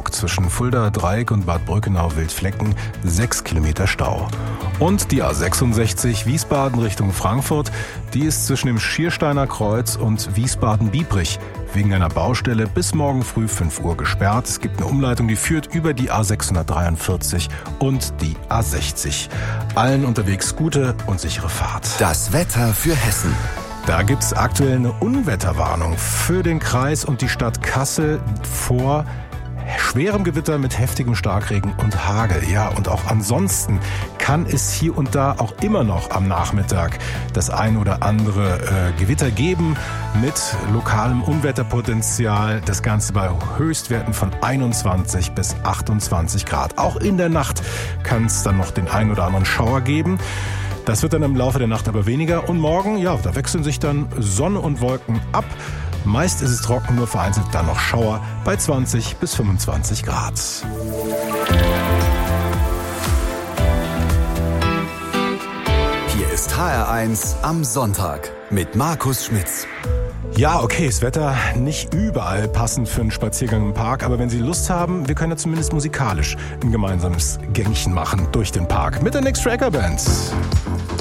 Hamburg zwischen Fulda, Dreieck und Bad Brückenau Wildflecken 6 Kilometer Stau. Und die A66 Wiesbaden Richtung Frankfurt, die ist zwischen dem Schiersteiner Kreuz und Wiesbaden-Biebrich wegen einer Baustelle bis morgen früh 5 Uhr gesperrt. Es gibt eine Umleitung, die führt über die A643 und die A60. Allen unterwegs gute und sichere Fahrt. Das Wetter für Hessen. Da gibt's aktuell eine Unwetterwarnung für den Kreis und die Stadt Kassel vor schwerem Gewitter mit heftigem Starkregen und Hagel. Ja, und auch ansonsten kann es hier und da auch immer noch am Nachmittag das ein oder andere Gewitter geben mit lokalem Unwetterpotenzial. Das Ganze bei Höchstwerten von 21 bis 28 Grad. Auch in der Nacht kann es dann noch den ein oder anderen Schauer geben. Das wird dann im Laufe der Nacht aber weniger. Und morgen, ja, da wechseln sich dann Sonne und Wolken ab. Meist ist es trocken, nur vereinzelt dann noch Schauer bei 20 bis 25 Grad. Hier ist HR1 am Sonntag mit Markus Schmitz. Ja, okay, das Wetter nicht überall passend für einen Spaziergang im Park, aber wenn Sie Lust haben, wir können ja zumindest musikalisch ein gemeinsames Gängchen machen durch den Park mit der Nix Tracker Band.